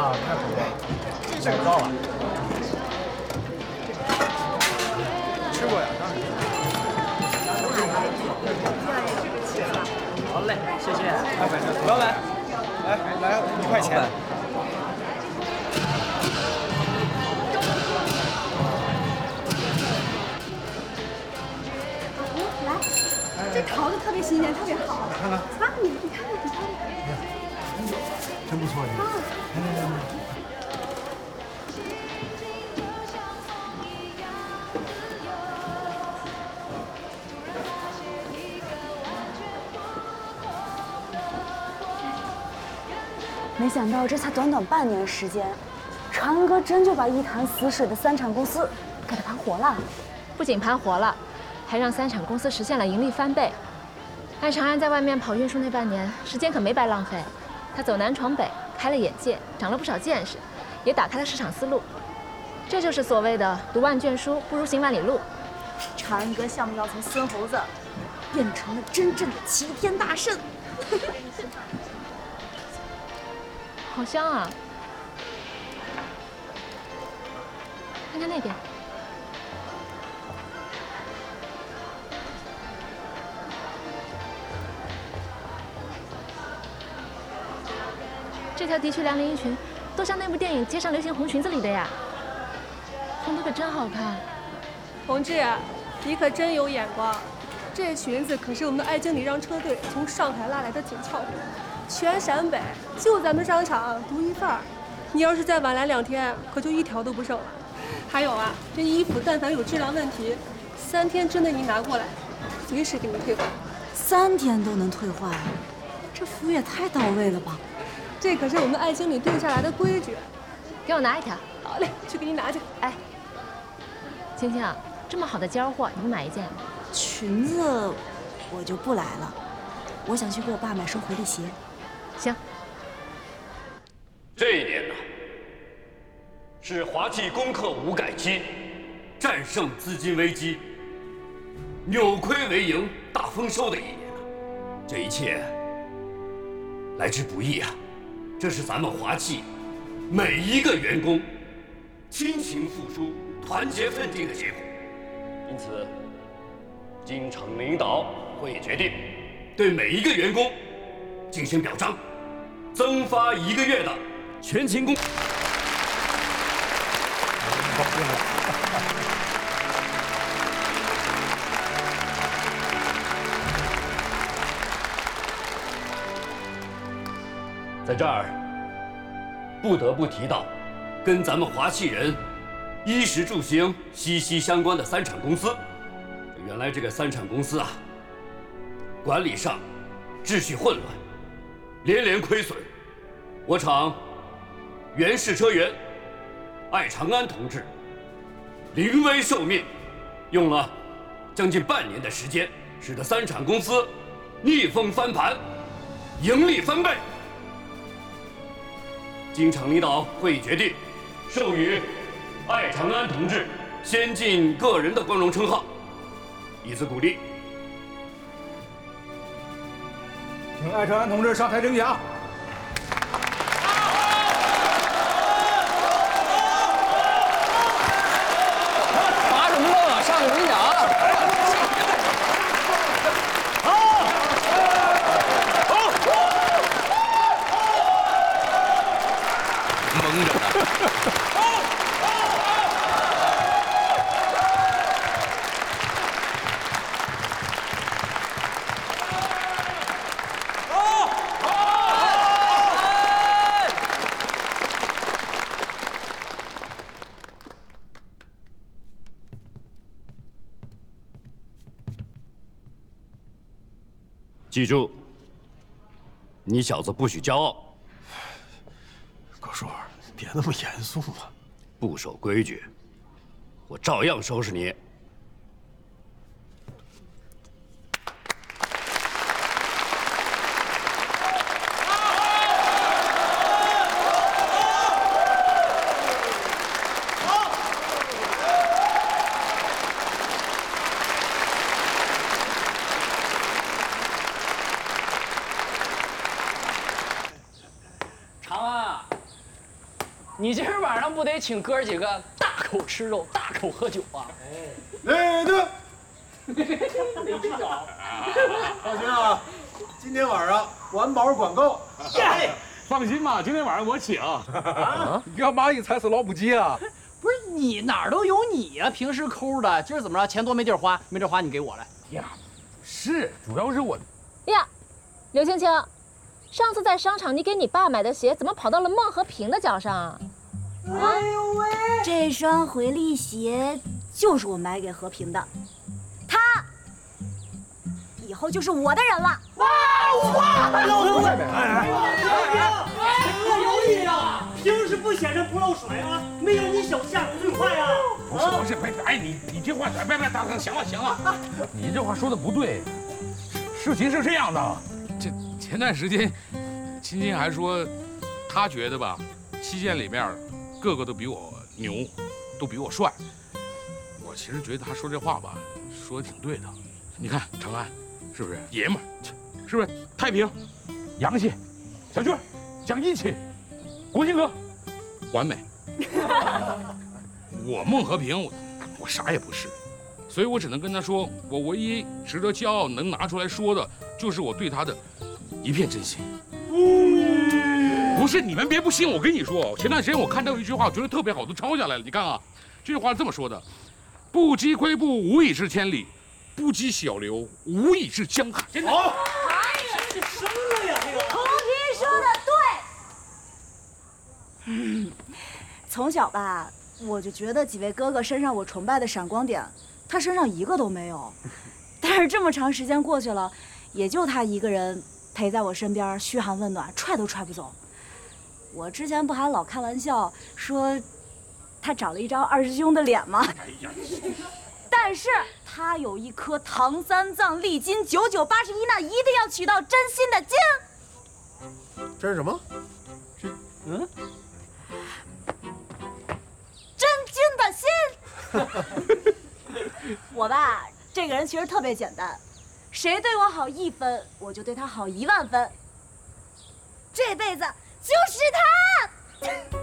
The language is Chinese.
啊，太不错了，哪个到了？吃过呀，当然。 好嘞，谢谢。 老板，来1块钱。 这烤的特别新鲜，特别好。 看看啊，你看， 真不错， 没想到这才短短半年时间，长安哥真就把一潭死水的3产公司给他盘活了。 不仅盘活了，还让3产公司实现了盈利翻倍。艾长安在外面跑运输那半年，时间可没白浪费。他走南闯北，开了眼界，长了不少见识，也打开了市场思路。这就是所谓的读万卷书不如行万里路。 长安哥像不要从孙猴子变成了真正的齐天大圣。 好香啊！看看那边。这条的确凉连衣裙，多像那部电影《街上流行红裙子》里的呀。缝的可真好看。 同志，你可真有眼光。这裙子可是我们的艾经理让车队从上海拉来的紧俏货，全陕北就咱们商场独一份儿。你要是再晚来2天，可就1条都不剩了。还有啊，这衣服但凡有质量问题，3天之内你拿过来，随时给你退换。 3天都能退换，这服务也太到位了吧！ 这可是我们艾经理定下来的规矩。 给我拿一条。 好嘞，去给你拿去。 哎，青青啊，这么好的尖货，你不买一件？ 裙子我就不来了，我想去给我爸买双回力鞋。 行。 这一年呢，是华企攻克五改期，战胜资金危机，扭亏为盈、大丰收的一年呢。这一切来之不易啊！这是咱们华企每一个员工亲情付出、团结奋进的结果。因此，经厂领导会议决定，对每一个员工进行表彰，增发1个月的全勤工。 高兴了。 在这儿，不得不提到，跟咱们华企人衣食住行息息相关的3产公司。原来这个3产公司啊，管理上秩序混乱，连连亏损。我厂原试车员艾长安同志临危受命，用了将近半年的时间，使得3产公司逆风翻盘，盈利翻倍。经厂领导会议决定，授予艾长安同志先进个人的光荣称号，以资鼓励。 请艾长安同志上台领奖。 发什么愣啊？上去领奖！ 蒙着呢。记住，你小子不许骄傲。 高叔，别那么严肃嘛。 不守规矩，我照样收拾你。 长安啊， 你今儿晚上不得请哥几个大口吃肉，大口喝酒啊？ 来的。 哪只脚？ 放心啊，今天晚上管饱管够。 放心吧，今天晚上我请。 啊？你干嘛一踩死老母鸡啊？ 不是你哪儿都有你呀、平时抠的，今儿怎么着？钱多没地儿花，没地儿花你给我来。 呀，是，主要是我。 呀，刘青青，上次在商场你给你爸买的鞋，怎么跑到了孟和平的脚上啊？ 哎呦喂！这双回力鞋就是我买给和平的，他以后就是我的人了。 哇！老头子，我有你啊！ 平时不显着不漏水吗？没有你手下手最快呀！ 不是，别，哎，你这话别，大哥，行了，你这话说的不对。事情是这样的，前段时间，青青还说，她觉得吧，期间里面个个都比我牛，都比我帅。我其实觉得她说这话吧，说的挺对的。你看长安，是不是爷们儿？是不是太平、洋气、小俊、讲义气、国兴哥，完美。我孟和平，我啥也不是，所以我只能跟他说，我唯一值得骄傲能拿出来说的，就是我对他的一片真心。不是，你们别不信，我跟你说，前段时间我看到一句话，我觉得特别好，都抄下来了。你看啊，这句话是这么说的：不积跬步，无以至千里；不积小流，无以至江海。真的。 好，这生了呀，这个。 和平说的对。从小吧，我就觉得几位哥哥身上我崇拜的闪光点，他身上一个都没有。但是这么长时间过去了，也就他一个人陪在我身边，嘘寒问暖，踹都踹不走。我之前不还老开玩笑说，他长了一张二师兄的脸吗？但是他有一颗唐三藏历经9981难，一定要取到真心的经。 这是什么？ 真经的心。我吧，这个人其实特别简单，谁对我好1分，我就对他好1万分。这辈子就是他。